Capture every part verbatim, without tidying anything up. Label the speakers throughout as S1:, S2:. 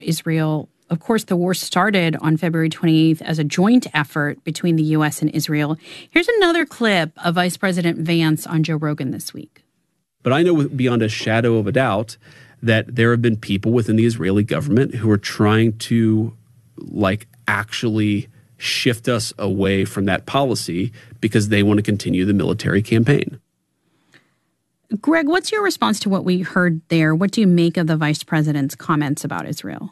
S1: Israel. Of course, the war started on February twenty-eighth as a joint effort between the U S and Israel. Here's another clip of Vice President Vance on Joe Rogan this week.
S2: But I know beyond a shadow of a doubt that there have been people within the Israeli government who are trying to, like, actually shift us away from that policy because they want to continue the military campaign.
S1: Greg, what's your response to what we heard there? What do you make of the vice president's comments about Israel?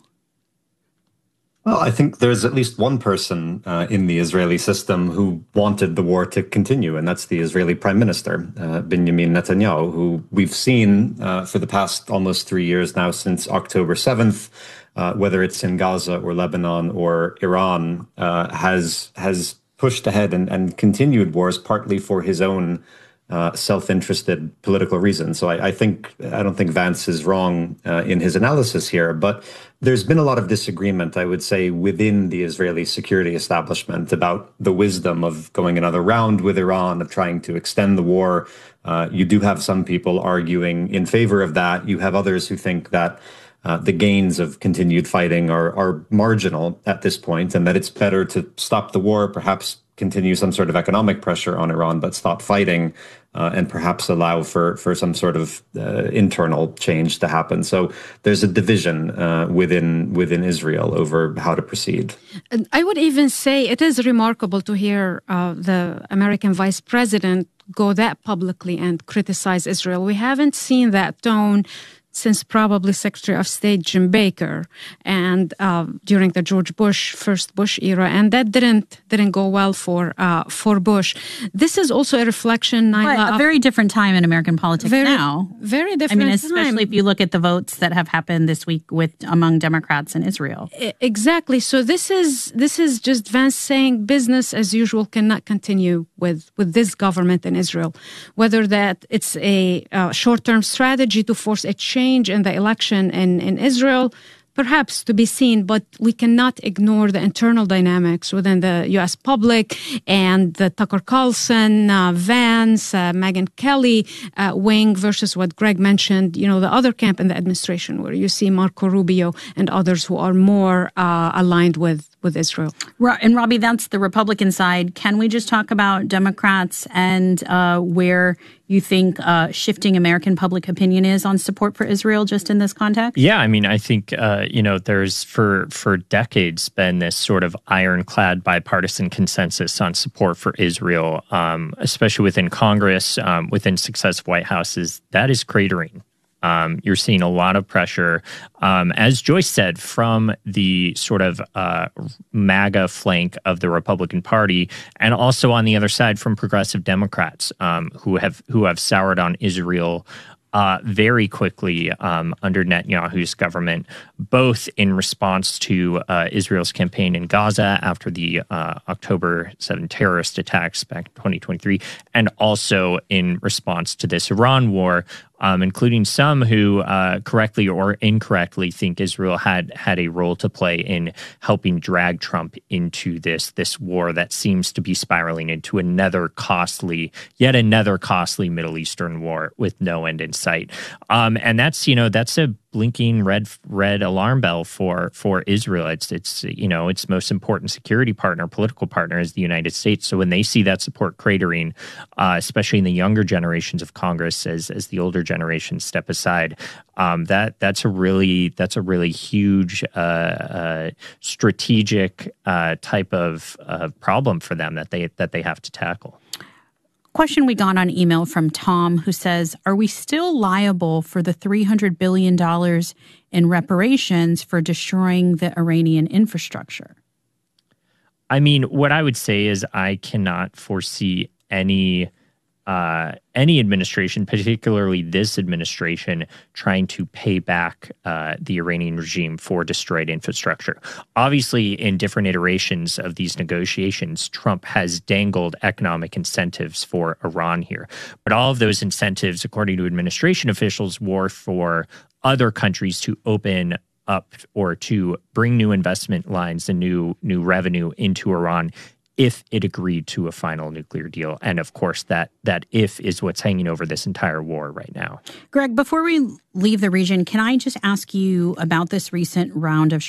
S3: Well, I think there's at least one person uh, in the Israeli system who wanted the war to continue, and that's the Israeli Prime Minister, uh, Benjamin Netanyahu, who we've seen uh, for the past almost three years now, since October seventh, uh, whether it's in Gaza or Lebanon or Iran, uh, has has pushed ahead and, and continued wars partly for his own Uh, self-interested political reasons. So I, I think I don't think Vance is wrong uh, in his analysis here, but there's been a lot of disagreement, I would say, within the Israeli security establishment about the wisdom of going another round with Iran, of trying to extend the war. Uh, you do have some people arguing in favor of that. You have others who think that uh, the gains of continued fighting are, are marginal at this point, and that it's better to stop the war, perhaps continue some sort of economic pressure on Iran, but stop fighting uh, and perhaps allow for, for some sort of uh, internal change to happen. So there's a division uh, within within Israel over how to proceed.
S4: I would even say it is remarkable to hear uh, the American vice president go that publicly and criticize Israel. We haven't seen that tone since probably Secretary of State Jim Baker and uh, during the George Bush, first Bush era, and that didn't didn't go well for uh, for Bush. This is also a reflection, Naila,
S1: a very different time in American politics
S4: very,
S1: now.
S4: Very different.
S1: I mean, especially
S4: time.
S1: if you look at the votes that have happened this week with among Democrats in Israel.
S4: Exactly. So this is this is just Vance saying business as usual cannot continue with with this government in Israel, whether that it's a uh, short-term strategy to force a change in the election in, in Israel, perhaps to be seen, but we cannot ignore the internal dynamics within the U S public and the Tucker Carlson, uh, Vance, uh, Megyn Kelly uh, wing versus what Greg mentioned, you know, the other camp in the administration where you see Marco Rubio and others who are more uh, aligned with, with Israel.
S1: And Robbie, that's the Republican side. Can we just talk about Democrats and uh, where you think uh, shifting American public opinion is on support for Israel just in this context?
S5: Yeah, I mean, I think, uh, you know, there's for, for decades been this sort of ironclad bipartisan consensus on support for Israel, um, especially within Congress, um, within successive White Houses. That is cratering. Um, you're seeing a lot of pressure, um, as Joyce said, from the sort of uh, MAGA flank of the Republican Party, and also on the other side from progressive Democrats um, who have who have soured on Israel uh, very quickly um, under Netanyahu's government, both in response to uh, Israel's campaign in Gaza after the uh, October seventh terrorist attacks back in twenty twenty-three, and also in response to this Iran war. Um, including some who uh, correctly or incorrectly think Israel had had a role to play in helping drag Trump into this this war that seems to be spiraling into another costly, yet another costly Middle Eastern war with no end in sight. Um, and that's, you know, that's a blinking red red alarm bell for for Israel. It's it's you know its most important security partner, political partner is the United States. So when they see that support cratering, uh, especially in the younger generations of Congress, as as the older generations step aside, um, that that's a really that's a really huge uh, uh, strategic uh, type of uh, problem for them that they that they have to tackle.
S1: Question we got on email from Tom, who says, are we still liable for the three hundred billion dollars in reparations for destroying the Iranian infrastructure?
S5: I mean, what I would say is I cannot foresee any uh, any administration, particularly this administration, trying to pay back uh, the Iranian regime for destroyed infrastructure. Obviously, in different iterations of these negotiations, Trump has dangled economic incentives for Iran here. But all of those incentives, according to administration officials, were for other countries to open up or to bring new investment lines and new new revenue into Iran if it agreed to a final nuclear deal. And of course, that that if is what's hanging over this entire war right now.
S1: Greg, before we leave the region, can I just ask you about this recent round of